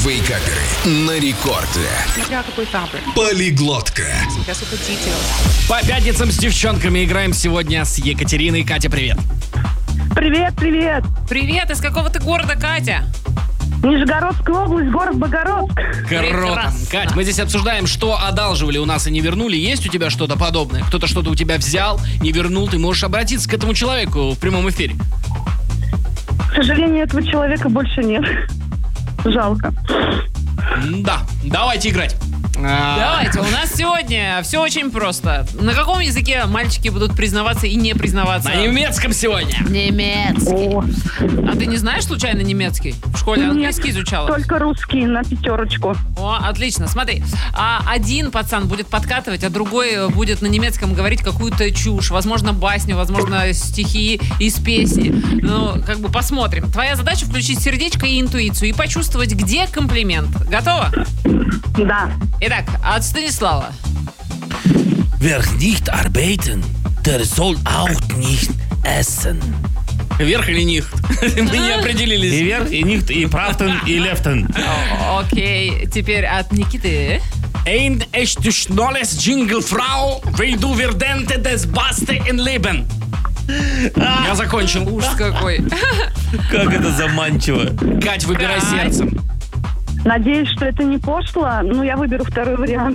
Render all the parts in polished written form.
Вейкаперы на рекорде. Смотря какой фабрик. Полиглотка. Сейчас это details. По пятницам с девчонками играем сегодня с Екатериной. Катя, привет. Привет, привет. Привет, из какого ты города, Катя? Нижегородская область, город Богородск. Круто. Прекрасно. Кать, мы здесь обсуждаем, что одалживали у нас и не вернули. Есть у тебя что-то подобное? Кто-то что-то у тебя взял, не вернул. Ты можешь обратиться к этому человеку в прямом эфире. К сожалению, этого человека больше нет. Жалко. Да, давайте играть. Давайте, у нас сегодня все очень просто. На каком языке мальчики будут признаваться и не признаваться? На немецком сегодня. Немецкий. О, А ты не знаешь случайно немецкий? В школе английский изучала? только русский на 5. О, отлично. Смотри, один пацан будет подкатывать, а другой будет на немецком говорить какую-то чушь. Возможно, басню, возможно, стихи из песни. Ну, как бы посмотрим. Твоя задача включить сердечко и интуицию и почувствовать, где комплимент. Готова? Да. Итак, от Станислава. Wer nicht arbeiten, der soll auch nicht essen. Вверх или них? Мы не И определились. вверх, и нихт, и правтен, и лефтен. Окей, теперь от Никиты. Ein echtes schnelles Jingle, Frau, weil du verdente das Beste in Leben. Я закончил. Ужас какой. Как это заманчиво. Кать, выбирай Кать. сердцем. Надеюсь, что это не пошло, но я выберу второй вариант.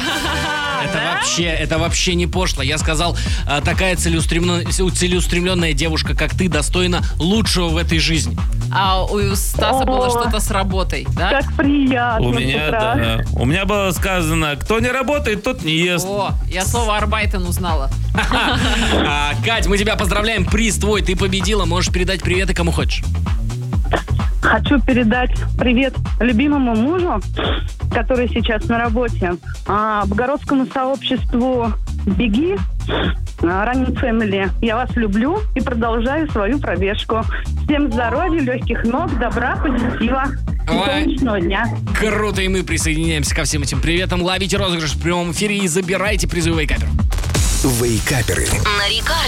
Это вообще не пошло. Я сказал, такая целеустремленная девушка, как ты, достойна лучшего в этой жизни. А у Стаса было что-то с работой, да? Как приятно. У с меня, утра. да. У меня было сказано, кто не работает, тот не ест. О, я слово «арбайтен» узнала. Кать, мы тебя поздравляем. Приз твой, ты победила. Можешь передать приветы кому хочешь. Хочу передать привет любимому мужу, который сейчас на работе, богородскому сообществу «Беги», Running Family. Я вас люблю и продолжаю свою пробежку. Всем здоровья, легких ног, добра, позитива. И Ой. солнечного дня. Круто, и мы присоединяемся ко всем этим приветам. Ловите розыгрыш в прямом эфире и забирайте призы Вейкапер. Вейкаперы. На рекорде.